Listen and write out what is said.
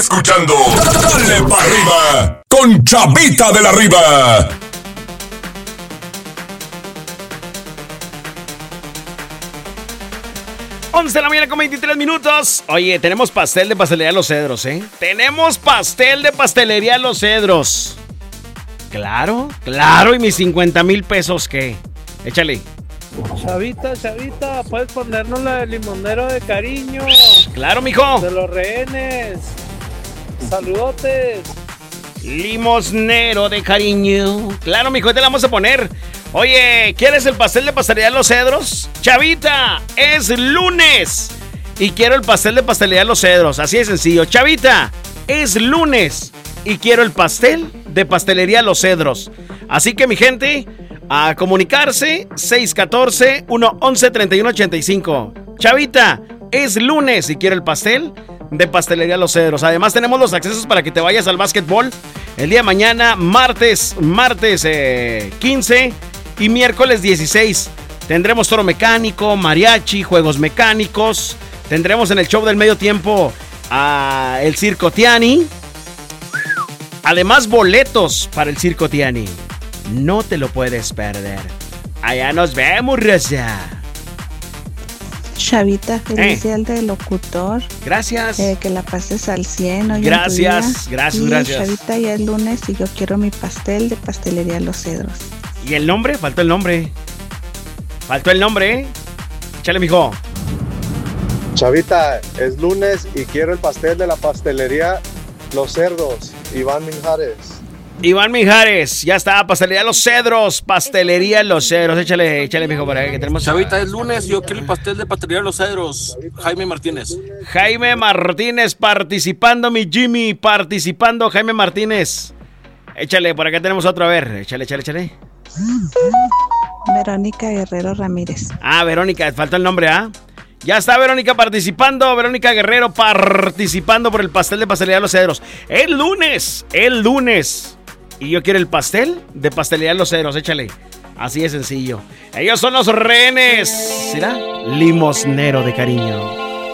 Escuchando Dale Pa' Arriba con Chavita de la Riva. De la mañana con 23 minutos. Oye, tenemos pastel de pastelería Los Cedros, ¿eh? Tenemos pastel de pastelería Los Cedros. Claro, y mis 50,000 pesos, ¿qué? Échale. Chavita, ¿puedes ponernos la de limonero de cariño? Claro, mijo. De los rehenes. Saludotes. Limosnero de cariño. Claro, mijo, te la vamos a poner. Oye, ¿quieres el pastel de pastelería Los Cedros? Chavita, es lunes y quiero el pastel de pastelería Los Cedros. Así de sencillo. Chavita, es lunes y quiero el pastel de pastelería Los Cedros. Así que, mi gente, a comunicarse 614-111-3185. Chavita, es lunes y quiero el pastel de pastelería Los Cedros. Además, tenemos los accesos para que te vayas al básquetbol el día de mañana, martes 15 y miércoles 16. Tendremos toro mecánico, mariachi, juegos mecánicos. Tendremos en el show del medio tiempo el Circo Tiani. Además, boletos para el Circo Tiani. No te lo puedes perder. Allá nos vemos, raza. Chavita, feliz día del locutor. Gracias. Que la pases al 100 hoy. Gracias. Chavita, ya es lunes y yo quiero mi pastel de pastelería Los Cedros. ¿Y el nombre? Faltó el nombre. Échale, mijo. Chavita, es lunes y quiero el pastel de la pastelería Los Cerdos. Iván Mijares, ya está, pastelería Los Cedros, échale, mijo, para que tenemos. Chavita, es lunes, yo quiero el pastel de pastelería Los Cedros. Jaime Martínez participando, mi Jimmy, Jaime Martínez. Échale, por acá tenemos otro, a ver, échale. Verónica Guerrero Ramírez. Verónica, falta el nombre, Ya está Verónica participando, Verónica Guerrero participando por el pastel de pastelería Los Cedros. El lunes. Y yo quiero el pastel de pastelería Los Cedros, échale. Así de sencillo. Ellos son los rehenes. ¿Será? Limosnero de cariño.